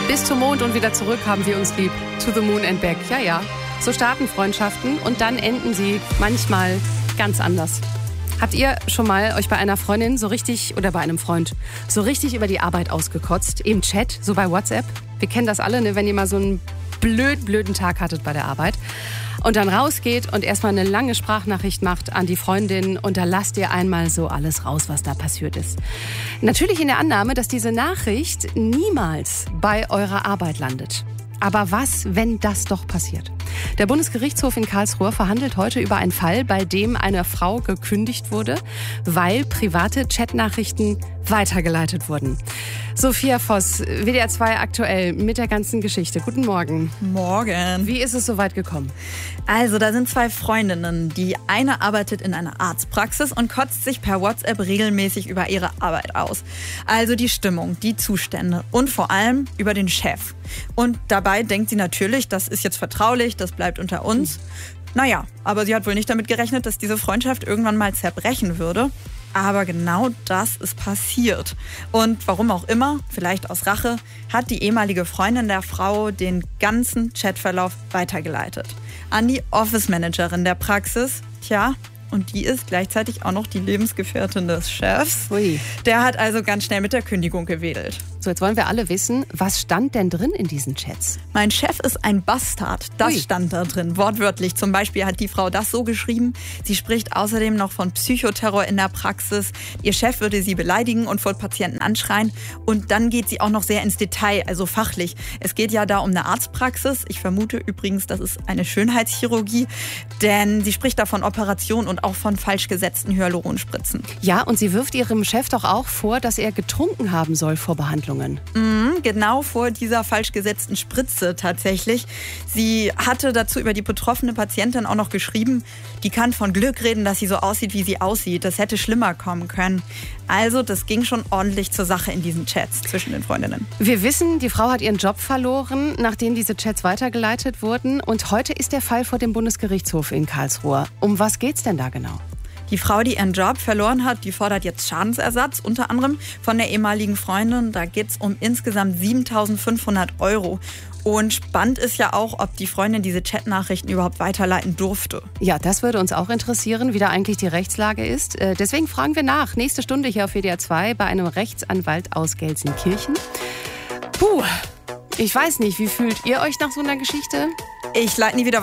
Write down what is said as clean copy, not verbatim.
Bis zum Mond und wieder zurück haben wir uns lieb. To the moon and back. Ja, ja. So starten Freundschaften und dann enden sie manchmal ganz anders. Habt ihr schon mal euch bei einer Freundin so richtig oder bei einem Freund so richtig über die Arbeit ausgekotzt? Im Chat, so bei WhatsApp? Wir kennen das alle, ne, wenn ihr mal so einen blöden Tag hattet bei der Arbeit und dann rausgeht und erstmal eine lange Sprachnachricht macht an die Freundin und da lasst ihr einmal so alles raus, was da passiert ist. Natürlich in der Annahme, dass diese Nachricht niemals bei eurer Arbeit landet. Aber was, wenn das doch passiert? Der Bundesgerichtshof in Karlsruhe verhandelt heute über einen Fall, bei dem einer Frau gekündigt wurde, weil private Chatnachrichten weitergeleitet wurden. Sophia Voss, WDR 2 aktuell mit der ganzen Geschichte. Guten Morgen. Morgen. Wie ist es so weit gekommen? Also, da sind zwei Freundinnen. Die eine arbeitet in einer Arztpraxis und kotzt sich per WhatsApp regelmäßig über ihre Arbeit aus. Also die Stimmung, die Zustände und vor allem über den Chef. Und dabei denkt sie natürlich, das ist jetzt vertraulich, das bleibt unter uns. Naja, aber sie hat wohl nicht damit gerechnet, dass diese Freundschaft irgendwann mal zerbrechen würde. Aber genau das ist passiert. Und warum auch immer, vielleicht aus Rache, hat die ehemalige Freundin der Frau den ganzen Chatverlauf weitergeleitet. An die Office-Managerin der Praxis. Tja, und die ist gleichzeitig auch noch die Lebensgefährtin des Chefs. Ui. Der hat also ganz schnell mit der Kündigung gewedelt. So, jetzt wollen wir alle wissen, was stand denn drin in diesen Chats? Mein Chef ist ein Bastard. Das stand da drin, wortwörtlich. Zum Beispiel hat die Frau das so geschrieben. Sie spricht außerdem noch von Psychoterror in der Praxis. Ihr Chef würde sie beleidigen und vor Patienten anschreien. Und dann geht sie auch noch sehr ins Detail, also fachlich. Es geht ja da um eine Arztpraxis. Ich vermute übrigens, das ist eine Schönheitschirurgie. Denn sie spricht da von Operationen und auch von falsch gesetzten Hyaluronspritzen. Ja, und sie wirft ihrem Chef doch auch vor, dass er getrunken haben soll vor Behandlungen. Genau vor dieser falsch gesetzten Spritze tatsächlich. Sie hatte dazu über die betroffene Patientin auch noch geschrieben, die kann von Glück reden, dass sie so aussieht, wie sie aussieht. Das hätte schlimmer kommen können. Also das ging schon ordentlich zur Sache in diesen Chats zwischen den Freundinnen. Wir wissen, die Frau hat ihren Job verloren, nachdem diese Chats weitergeleitet wurden. Und heute ist der Fall vor dem Bundesgerichtshof in Karlsruhe. Um was geht's denn da genau? Die Frau, die ihren Job verloren hat, die fordert jetzt Schadensersatz, unter anderem von der ehemaligen Freundin. Da geht es um insgesamt 7.500 €. Und spannend ist ja auch, ob die Freundin diese Chatnachrichten überhaupt weiterleiten durfte. Ja, das würde uns auch interessieren, wie da eigentlich die Rechtslage ist. Deswegen fragen wir nach. Nächste Stunde hier auf WDR 2 bei einem Rechtsanwalt aus Gelsenkirchen. Puh, ich weiß nicht, wie fühlt ihr euch nach so einer Geschichte? Ich leite nie wieder